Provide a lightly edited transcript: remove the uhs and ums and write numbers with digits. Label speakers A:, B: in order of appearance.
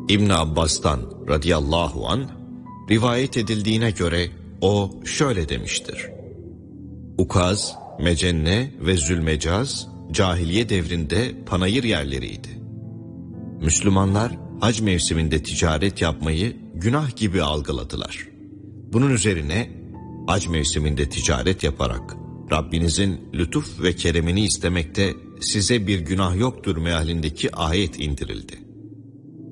A: İbn Abbas'tan radıyallahu anh rivayet edildiğine göre o şöyle demiştir: Ukaz, Mecenne ve Zülmecaz cahiliye devrinde panayır yerleriydi. Müslümanlar hac mevsiminde ticaret yapmayı günah gibi algıladılar. Bunun üzerine hac mevsiminde ticaret yaparak Rabbinizin lütuf ve keremini istemekte size bir günah yoktur mealindeki ayet indirildi.